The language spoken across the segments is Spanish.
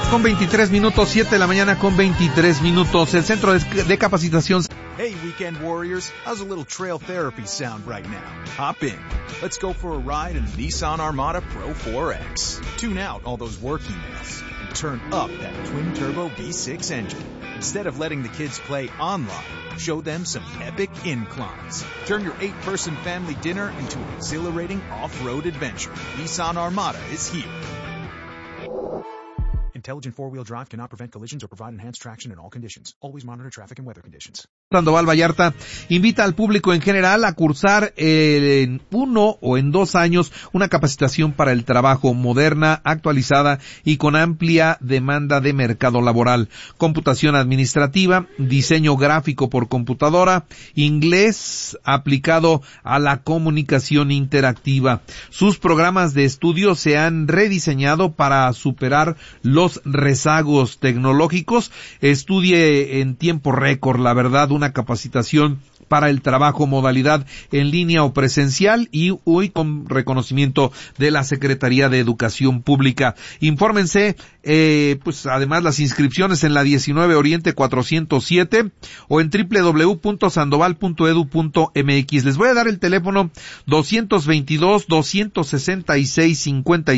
con 23 minutos, 7 de la mañana con 23 minutos. El Centro de Capacitación. Hey, weekend warriors, how's a little trail therapy sound right now? Hop in. Let's go for a ride in the Nissan Armada Pro 4X. Tune out all those work emails and turn up that twin-turbo V6 engine. Instead of letting the kids play online, show them some epic inclines. Turn your 8-person family dinner into an exhilarating off-road adventure. Nissan Armada is here. Intelligent four-wheel drive cannot prevent collisions or provide enhanced traction in all conditions. Always monitor traffic and weather conditions. Sandoval Vallarta invita al público en general a cursar en 1 o en 2 años una capacitación para el trabajo moderna, actualizada y con amplia demanda de mercado laboral. Computación administrativa, diseño gráfico por computadora, inglés aplicado a la comunicación interactiva. Sus programas de estudio se han rediseñado para superar los rezagos tecnológicos. Estudie en tiempo récord, la verdad, una capacitación para el trabajo, modalidad en línea o presencial y hoy con reconocimiento de la Secretaría de Educación Pública. Infórmense, pues además las inscripciones en la 19 Oriente 407 o en www.sandoval.edu.mx. Les voy a dar el teléfono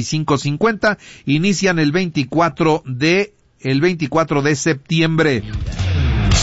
222-266-5550. Inician el 24 de septiembre.